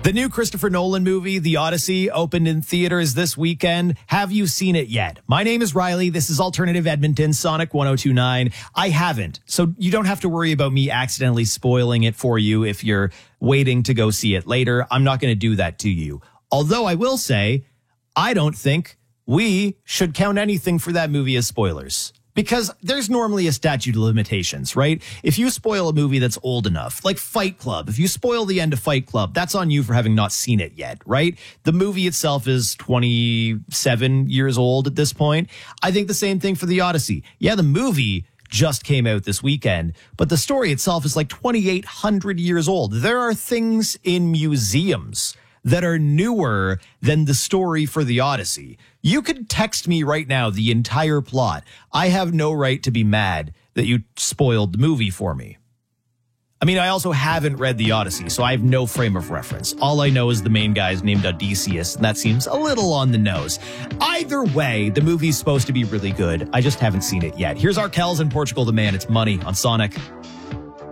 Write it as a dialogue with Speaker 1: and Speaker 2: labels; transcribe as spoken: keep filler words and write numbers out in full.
Speaker 1: The new Christopher Nolan movie, The Odyssey, opened in theaters this weekend. Have you seen it yet? My name is Riley. This is Alternative Edmonton, Sonic one oh two point nine. I haven't, so you don't have to worry about me accidentally spoiling it for you if you're waiting to go see it later. I'm not going to do that to you. Although I will say, I don't think we should count anything for that movie as spoilers. Because there's normally a statute of limitations, right? If you spoil a movie that's old enough, like Fight Club, if you spoil the end of Fight Club, that's on you for having not seen it yet, right? The movie itself is twenty-seven years old at this point. I think the same thing for The Odyssey. Yeah, the movie just came out this weekend, but the story itself is like twenty-eight hundred years old. There are things in museums that are newer than the story for The Odyssey. You could text me right now the entire plot. I have no right to be mad that you spoiled the movie for me. I mean, I also haven't read The Odyssey, so I have no frame of reference. All I know is the main guy is named Odysseus, and that seems a little on the nose. Either way, the movie's supposed to be really good. I just haven't seen it yet. Here's Arkells and Portugal the Man. It's Money on Sonic.